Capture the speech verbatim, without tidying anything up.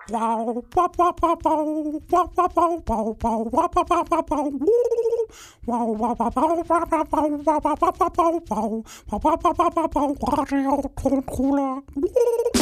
Wow, wow, wow, wow, wow, wow, wow, wow, wow, wow, wow, wow, wow, wow. Wow, wow, wow, wow, wow, wow, wow, wow, wow, wow, wow, wow, wow, wow, wow, wow, wow, wow, Radio Tonkola.